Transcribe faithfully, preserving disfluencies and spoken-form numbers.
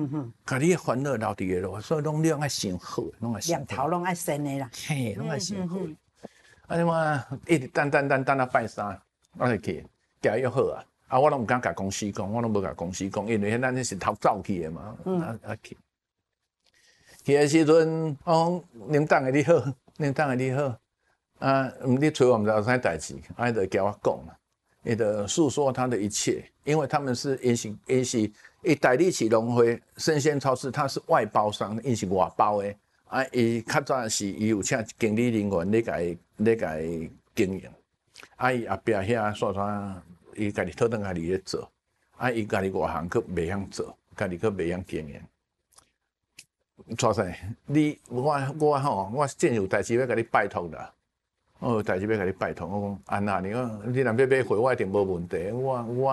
嗯嗯， 甲你的烦恼留伫个咯，所以拢你爱想好，拢爱想好。 两头拢爱生的啦。 嘿，拢爱想好。 嗯啊，你嘛一直等等等等到拜三，我就去交易好啊。啊，我拢毋敢甲公司讲，我拢无甲公司讲，因为咱那是偷走去的嘛。嗯。啊啊去，去的时阵，哦，领导的你好，领导的你好。啊，嗯，你找我毋知有啥代志，啊，伊就交我讲嘛，伊就诉说他的一切，因为他们是因是因是伊代理启农会生鲜超市，它是外包商，因是外包的。啊，伊较早是伊有请经理人员咧，甲伊咧甲伊经营。啊，伊后壁遐煞啥，伊家己讨顿家己咧做。啊，伊家己外行佫袂晓做，家己佫袂晓经营。错势，你我我吼，我真有代志要甲你拜托啦。我有代志要甲你拜托，我讲安那，你讲你若要买货，我一定无问题。我我。